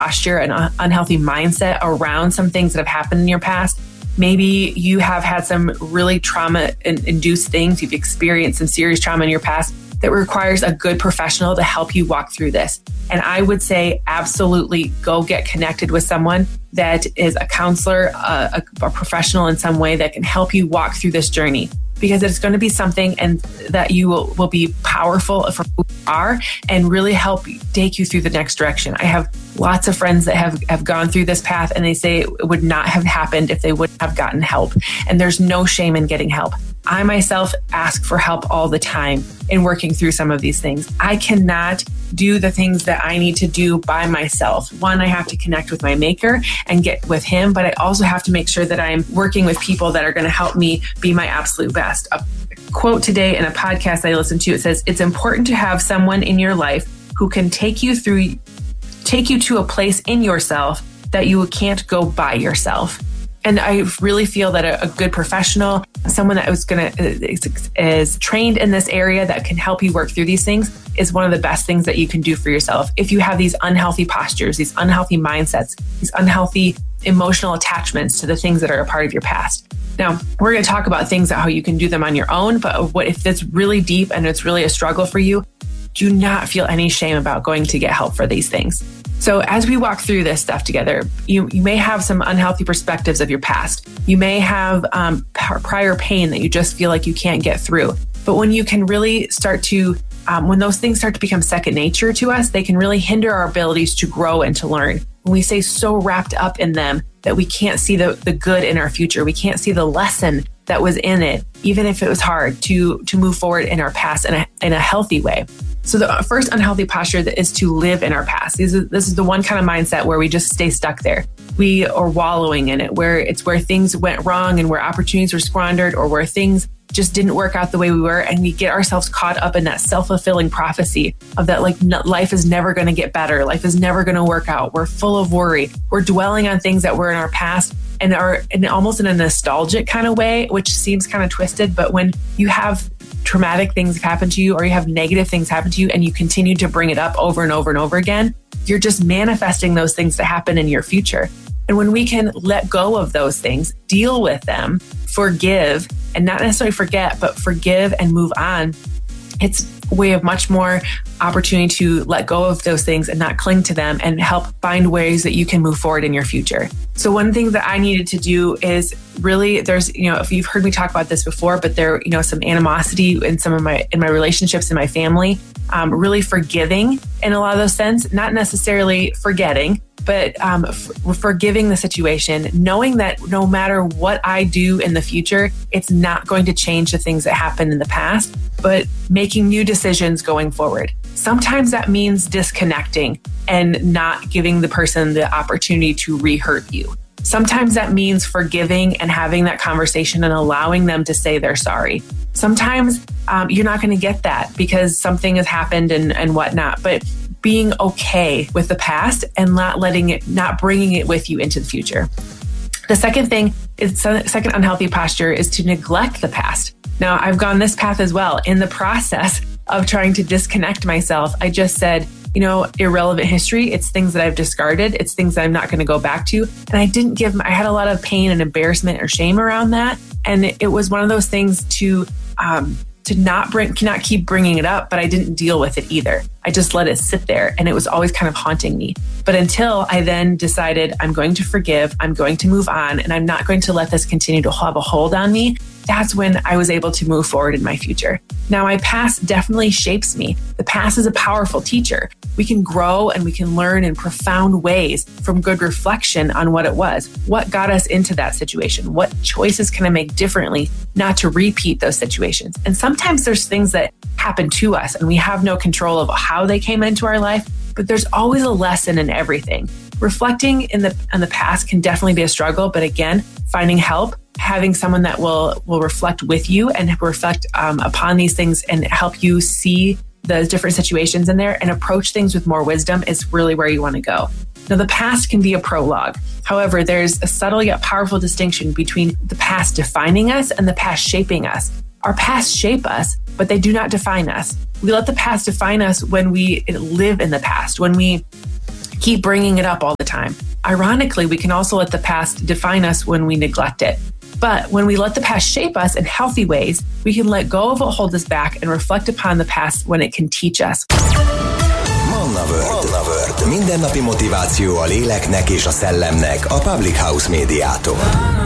posture, an unhealthy mindset around some things that have happened in your past. Maybe you have had some really trauma-induced things. You've experienced some serious trauma in your past that requires a good professional to help you walk through this. And I would say absolutely go get connected with someone that is a counselor, a professional in some way that can help you walk through this journey, because it's going to be something and that you will be powerful for who you are and really help take you through the next direction. I have lots of friends that have gone through this path, and they say it would not have happened if they wouldn't have gotten help. And there's no shame in getting help. I myself ask for help all the time in working through some of these things. I cannot do the things that I need to do by myself. One, I have to connect with my maker and get with him, but I also have to make sure that I'm working with people that are going to help me be my absolute best. A quote today in a podcast I listened to, it says, "It's important to have someone in your life who can take you to a place in yourself that you can't go by yourself." And I really feel that a good professional, someone that is trained in this area that can help you work through these things, is one of the best things that you can do for yourself. If you have these unhealthy postures, these unhealthy mindsets, these unhealthy emotional attachments to the things that are a part of your past. Now, we're going to talk about things how you can do them on your own, but what if it's really deep and it's really a struggle for you? Do not feel any shame about going to get help for these things. So as we walk through this stuff together, you may have some unhealthy perspectives of your past. You may have prior pain that you just feel like you can't get through. But when you can really start to, when those things start to become second nature to us, they can really hinder our abilities to grow and to learn. When we stay so wrapped up in them that we can't see the good in our future, we can't see the lesson that was in it, even if it was hard to move forward in our past in a healthy way. So the first unhealthy posture is to live in our past. This is the one kind of mindset where we just stay stuck there. We are wallowing in it, where things went wrong and where opportunities were squandered, or where things just didn't work out the way we were. And we get ourselves caught up in that self-fulfilling prophecy of that, like, life is never going to get better. Life is never going to work out. We're full of worry. We're dwelling on things that were in our past and are almost in a nostalgic kind of way, which seems kind of twisted. But when you have traumatic things happen to you, or you have negative things happen to you, and you continue to bring it up over and over and over again, you're just manifesting those things to happen in your future. And when we can let go of those things, deal with them, forgive, and not necessarily forget, but forgive and move on, it's a way of much more opportunity to let go of those things and not cling to them, and help find ways that you can move forward in your future. So one thing that I needed to do is really, there's, if you've heard me talk about this before, but there, some animosity in in my relationships in my family, really forgiving in a lot of those sense, not necessarily forgetting, but forgiving the situation, knowing that no matter what I do in the future, it's not going to change the things that happened in the past, but making new decisions going forward. Sometimes that means disconnecting and not giving the person the opportunity to re-hurt you. Sometimes that means forgiving and having that conversation and allowing them to say they're sorry. Sometimes you're not going to get that because something has happened and whatnot, but being okay with the past and not bringing it with you into the future. The second unhealthy posture is to neglect the past. Now, I've gone this path as well. In the process of trying to disconnect myself, I just said, irrelevant history. It's things that I've discarded. It's things that I'm not going to go back to. And I had a lot of pain and embarrassment or shame around that. And it was one of those things to not keep bringing it up, but I didn't deal with it either. I just let it sit there, and it was always kind of haunting me. But until I then decided I'm going to forgive, I'm going to move on, and I'm not going to let this continue to have a hold on me, that's when I was able to move forward in my future. Now, my past definitely shapes me. The past is a powerful teacher. We can grow and we can learn in profound ways from good reflection on what it was. What got us into that situation? What choices can I make differently not to repeat those situations? And sometimes there's things that happen to us and we have no control of how they came into our life, but there's always a lesson in everything. Reflecting on the past can definitely be a struggle, but again, finding help, having someone that will reflect with you and reflect upon these things and help you see the different situations in there and approach things with more wisdom is really where you want to go. Now, the past can be a prologue. However, there's a subtle yet powerful distinction between the past defining us and the past shaping us. Our past shape us, but they do not define us. We let the past define us when we live in the past, when we keep bringing it up all the time. Ironically, we can also let the past define us when we neglect it. But when we let the past shape us in healthy ways, we can let go of what holds us back and reflect upon the past when it can teach us. Manna World. Mindennapi motiváció a léleknek és a szellemnek a Public House Médiától.